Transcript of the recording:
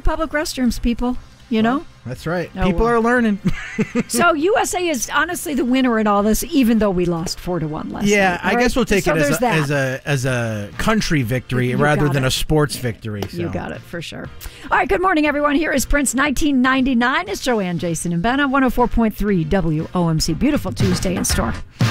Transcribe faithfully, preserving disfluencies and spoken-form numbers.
public restrooms, people. You know? Well, that's right. Oh, people well. are learning. So U S A is honestly the winner in all this, even though we lost four to one last yeah, night. I right? guess we'll take so it as a, that. as a as a country victory You rather got than it. a sports victory. So. You got it, for sure. All right, good morning, everyone. Here is Prince nineteen ninety-nine. It's Joanne, Jason, and Ben on one oh four point three W O M C. Beautiful Tuesday in store.